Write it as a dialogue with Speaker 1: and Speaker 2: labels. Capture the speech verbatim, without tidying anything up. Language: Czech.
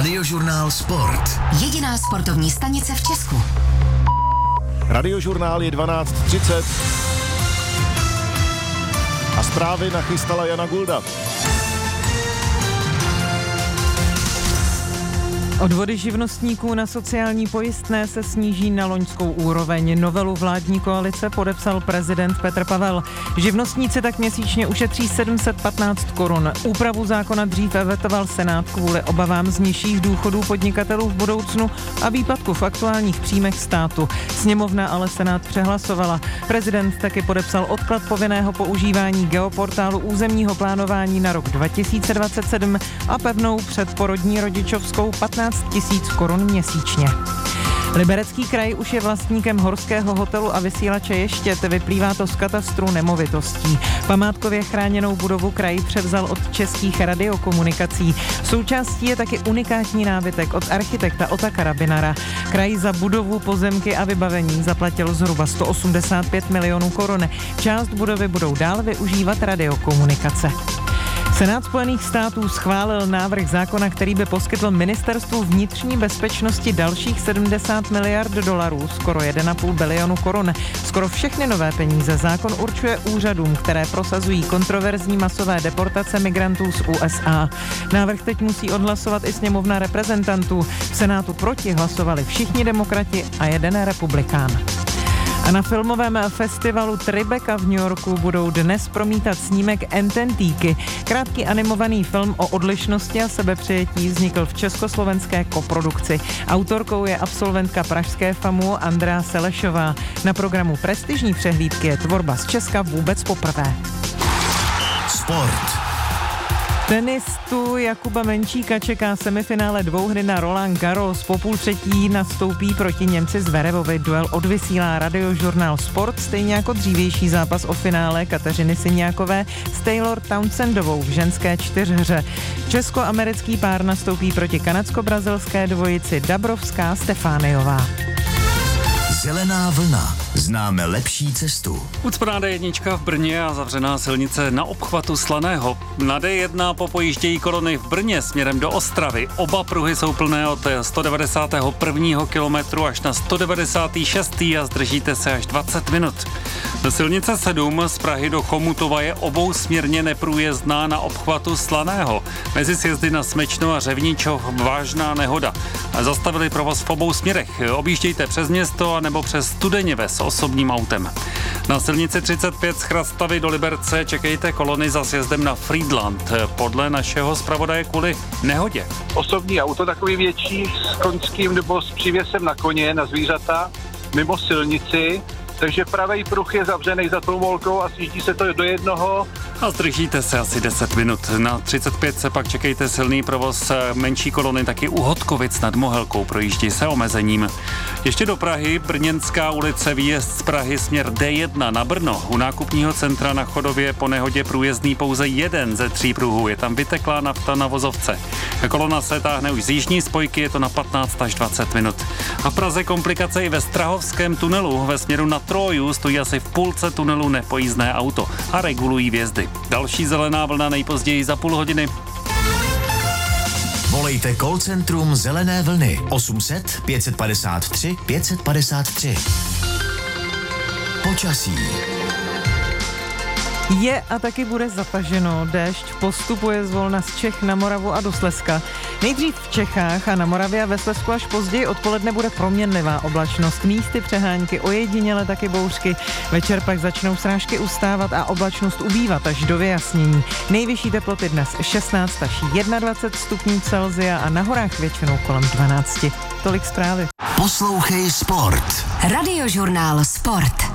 Speaker 1: Radiožurnál Sport.
Speaker 2: Jediná sportovní stanice v Česku.
Speaker 3: Radiožurnál je dvanáct třicet a zprávy nachystala Jana Gulda.
Speaker 4: Odvody živnostníků na sociální pojistné se sníží na loňskou úroveň. Novelu vládní koalice podepsal prezident Petr Pavel. Živnostníci tak měsíčně ušetří sedm set patnáct korun. Úpravu zákona dříve vetoval Senát kvůli obavám z nižších důchodů podnikatelů v budoucnu a výpadku v aktuálních příjmech státu. Sněmovna ale Senát přehlasovala. Prezident taky podepsal odklad povinného používání geoportálu územního plánování na rok dva tisíce dvacet sedm a pevnou předporodní rodičovskou patnáct tisíc korun měsíčně. Liberecký kraj už je vlastníkem horského hotelu a vysílače Ještěd, vyplývá to z katastru nemovitostí. Památkově chráněnou budovu kraj převzal od Českých radiokomunikací. Součástí je taky unikátní nábytek od architekta Otakara Binara. Kraj za budovu, pozemky a vybavení zaplatil zhruba sto osmdesát pět milionů korun. Část budovy budou dál využívat radiokomunikace. Senát Spojených států schválil návrh zákona, který by poskytl ministerstvu vnitřní bezpečnosti dalších sedmdesát miliard dolarů, skoro jedna celá pět bilionu korun. Skoro všechny nové peníze zákon určuje úřadům, které prosazují kontroverzní masové deportace migrantů z U S A. Návrh teď musí odhlasovat i sněmovna reprezentantů. V Senátu proti hlasovali všichni demokrati a jeden republikán. A na filmovém festivalu Tribeca v New Yorku budou dnes promítat snímek Ententíky. Krátký animovaný film o odlišnosti a sebepřijetí vznikl v československé koprodukci. Autorkou je absolventka pražské FAMU Andrea Selešová. Na programu prestižní přehlídky je tvorba z Česka vůbec poprvé.
Speaker 1: Sport.
Speaker 4: Tenistu Jakuba Menčíka čeká semifinále dvouhry na Roland Garros. Po půl třetí nastoupí proti Němci Zverevovi. Duel odvysílá Radiožurnál Sport, stejně jako dřívější zápas o finále Kateřiny Syňákové s Taylor Townsendovou v ženské čtyřhře. Česko-americký pár nastoupí proti kanadsko-brazilské dvojici Dabrovská Stefániová.
Speaker 1: Zelená vlna. Známe lepší cestu.
Speaker 5: Ucpaná D jedna v Brně a zavřená silnice na obchvatu Slaného. Na D jedna popojíždějí kolony v Brně směrem do Ostravy. Oba pruhy jsou plné od sto devadesátého prvního kilometru až na sto devadesátý šestý a zdržíte se až dvacet minut. Silnice sedm z Prahy do Chomutova je obousměrně neprůjezdná na obchvatu Slaného. Mezi sjezdy na Smečno a Řevničov vážná nehoda. Zastavili provoz v obou směrech. Objíždějte přes město a nebo přes Studeněves osobním autem. Na silnici třicet pět z Chrastavy do Liberce čekejte kolony za sjezdem na Frýdlant. Podle našeho zpravodaje kvůli nehodě.
Speaker 6: Osobní auto takový větší s koňským nebo s přívěsem na koně, na zvířata, mimo silnici, takže pravý pruh je zavřený za tou volkou a sjíždí se to do jednoho.
Speaker 5: A zdržíte se asi deset minut. Na třicet pět se pak čekejte silný provoz menší kolony taky u Hodkovic nad Mohelkou, projíždí se omezením. Ještě do Prahy, Brněnská ulice, výjezd z Prahy směr D jedna na Brno. U nákupního centra na Chodově po nehodě průjezdný pouze jeden ze tří pruhů. Je tam vyteklá nafta na vozovce. Kolona se táhne už z jižní spojky, je to na patnáct až dvacet minut. A v Praze komplikace i ve Strahovském tunelu. Ve směru na Troju stojí asi v půlce tunelu nepojízdné auto a regulují vjezdy. Další zelená vlna nejpozději za půl hodiny.
Speaker 1: Volejte call centrum Zelené vlny osm set pět padesát tři pět padesát tři. Počasí.
Speaker 4: Je a taky bude zataženo. Déšť postupuje zvolna z Čech na Moravu a do Slezska. Nejdřív v Čechách a na Moravě a ve Slezsku až později odpoledne bude proměnlivá oblačnost. Místy přehánky, ojediněle taky bouřky. Večer pak začnou srážky ustávat a oblačnost ubývat až do vyjasnění. Nejvyšší teploty dnes šestnáct až dvacet jedna stupňů Celsia a na horách většinou kolem dvanáct. Tolik zprávy.
Speaker 1: Poslouchej Sport.
Speaker 2: Radiožurnál Sport.